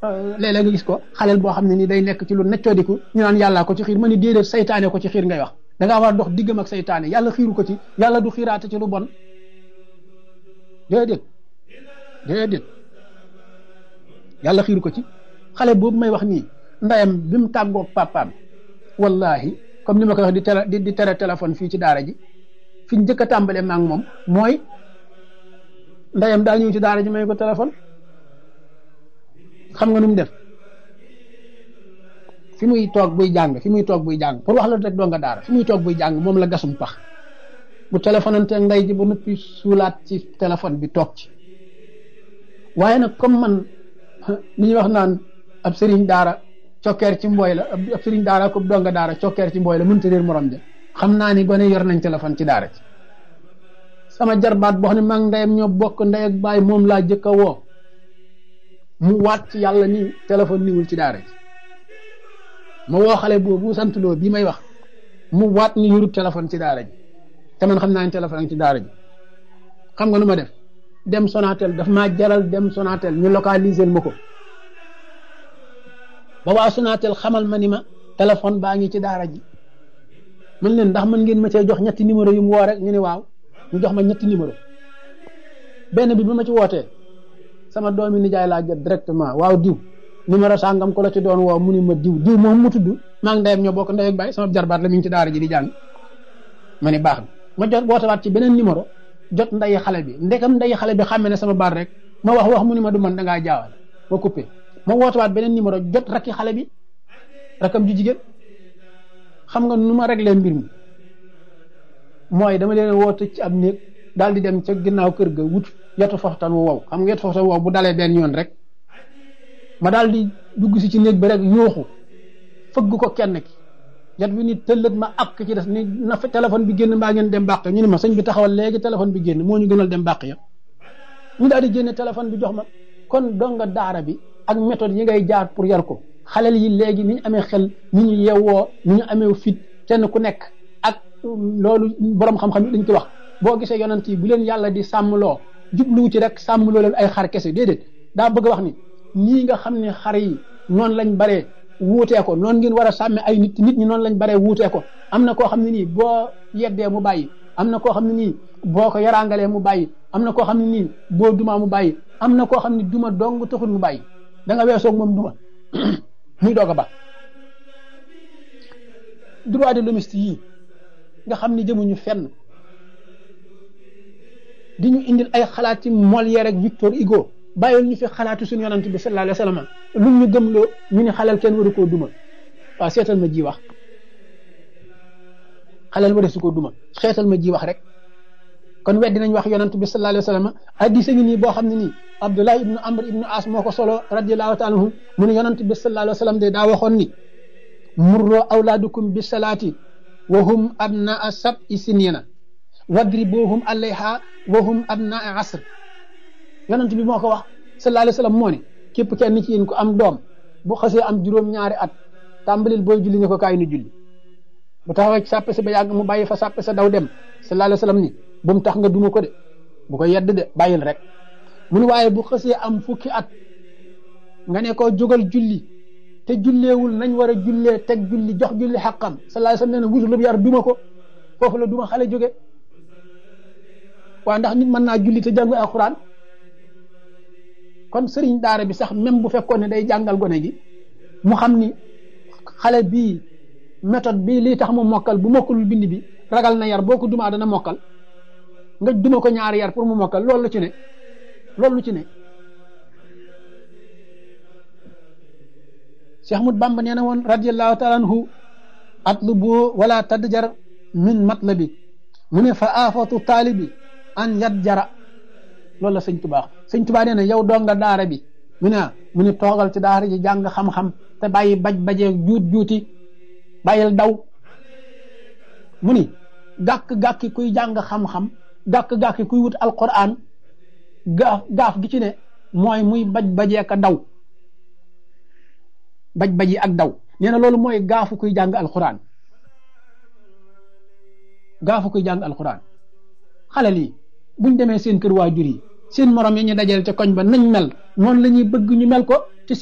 léeg-léeg nga gis ko xaleel boo xam ne ni day nekk ci lu neccoodiku ñu naan yàllaa ko ci xiir ma ni déedéet saytaane ko ci xiir ngay wax da ngaa war a dox diggam ak saytaane yàlla xiiru ko ci yàlla du xiiraate ci lu bon déedéet yàlla xiiru ko ci xale boobu may wax nii ndayam bi mu tàggoog papaam wallahi comme ni ma koy wax di tere téléphone fii ci daara ji fi ñu njëkk a tàmbalee ma ak moom mooy ndayam daa ñëw ci daara ji may ko téléphone xam nga nu mu def fi muy toog buy jàng pour wax la rek doo nga daara fi muy toog buy jàng moom la gasum pax bu téléphonante nday ji ba noppi suulaat ci téléphone bi toog ci waaye nag comme man li ñuy wax naan ab sëriñ daara cokkeer ci mbooy la ab sëriñ daara ko donga daara cokkeer ci mbooy la mënut a réer morom ja xam naa ni gone yor nañ téléphone ci daara ci sama jarbaat boo xam ne maa ngi ndeyam ñoo bokk ndey ak baay moom laa jëkk a woo mu waat ci yàlla ni téléphone niwul ci daara ji ma woo xale boobu santuloo bii may wax mu waat ni yorut téléphone ci daara ji te man xam naa ne téléphone ci daara ji xam nga nu ma def dem Sonatel daf maa jaral dem Sonatel ñu localiser ma ko ba waa Sonatel xamal ma ni ma téléphone baa ngi ci daara ji man leen ndax mën ngeen ma cee jox ñetti numéro yu mu woo rek ñu ne waaw ñu jox ma ñetti numéro benn bi ma ci wootee sama doomi nijaay laa jot directement waaw diw numéro sàngam ko la ci doon woo mu ni ma diw moom mu tudd maa ngi ndeyam ñoo bokk ndey ak baay sama jarbaat la mi ngi ci daara ji di jàng ma ni baax na ma jot wootewaat ci beneen numéro jot nday xale bi ndekam nday xale bi xàmme ne sama baat rek ma wax mu ni ma du man da ngaa jaawal ma coupé ma wootewaat beneen numéro jot rakki xale bi rakam ju jigéen xam nga nu ma réglé mbir mi mooy dama leen woote ci ab néeg daal di dem ca ginnaaw kër ga wut yetu foxtan wu wow xam nga yetu foxtan wu wow bu dalee benn yoon rek ma daal di dugg si ci néeg bi rek yooxu fëgg ko kenn ki yat bi ni tëllët ma ak ci des ni na fa téléphone bi génn mbaa ngeen dem bàq ñu ne ma sëñ bi taxawal léegi téléphone bi génn moo ñu gënal dem bàq ya ñu daal di génne téléphone bi jox ma kon donga daara bi ak méthode yi ngay jaar pour yar ko xalel yi léegi ni ñu amee xel ni ñu yewwoo ni ñu amee fit kenn ku nekk ak loolu borom xam-xam yi dañ ko wax boo gisee yonent yi bu leen yàlla di sàmmloo jubluwu ci rek sàmmloo leen ay xar kese déedéet daa bëgg a wax ni ñii nga xam ne xar yi noonu lañ baree wuutee ko noonu ngeen war a sàmme ay nit ñi noonu lañ baree wuutee ko am na koo xam ne nii boo yeddee mu bàyyi am na koo xam ne nii boo ko yaraangalee mu bàyyi am na koo xam ne nii boo dumaa mu bàyyi am na koo xam ne duma dong taxul mu bàyyi da nga weesoog moom duma muy doog a ba droit de l'hommiste yii nga xam ni jëmuñu fenn di ñu indil ay xalaat ci Molière ak Victor Hugo bàyyil ñu fi xalaatu suñu yonent bi sallallahu alayhi wa sallam lu ñu gëmloo ñu ne xalal kenn waru koo duma waaw seetal ma ji wax xalal waru su koo duma seetal ma ji wax rek kon weddi nañ wax yonent bi sallallahu alayhi wa sallam hadiis ngi nii boo xam ne nii Abdullah ibnu Amr ibnu As moo ko solo radiyallahu taala anhu mu ne yonent bi sallallahu alayhi wa sallam de daa waxoon ni murroo awlaadukum bi salaati wa hum abnaa sab'i sinina wadribuhum alayha wa hum abnaa asr yonent bi moo ko wax sallallahu alayhi wa sallam moo ne képp kenn ci yéen ko am doom bu xasee am juróom-ñaari at tàmbalil booy julli ne ko kaay nu julli bu taxawee ci sàppe sa ba yàgg mu bàyyi fa sàppe sa daw dem sallallahu alayhi wa sallam ni bu mu tax nga duma ko de bu ko yedd de bàyyil rek mu ne waaye bu xasee am fukki at nga ne ko jógal julli te julleewul nañ war a jullee teg julli jox julli xaqam sallallahu alayhi wa sallam nee na wusulub yar duma ko foofu la duma xale jóge waa ndax nit mën naa julli te jàngu alxuraan kon sëriñ daara bi sax même bu fekkoon ne day jàngal gone gi mu xam ni xale bii méthode bii lii tax mu mokkal bu mokkalul bind bi ragal na yar boo ko dumaa dana mokkal nga duma ko ñaari yar pour mu mokkal loolu ci ne Cheikh Ahmad Bamba nee na woon radiyallahu taala anhu atlubu wala tadjar min matlabi mu ne fa afatu taalibi an yadjara loolu la sëñ Tuubaa nee na yow donga daara bi mu ne toogal ci daara ji jàng xam-xam te bàyyi bajee juuti bàyyil daw mu ni gàkk-gàkki kuy jàng xam-xam gàkk-gàkki kuy wut alquran gaaf gi ci ne mooy muy bajee ka daw baji ak daw nee na loolu mooy gaafu kuy jàng alquran xale lii buñ demee seen kër waajur yi seen morom yi ñu dajale ca koñ ba nañ mel noonu la ñuy bëgg ñu mel ko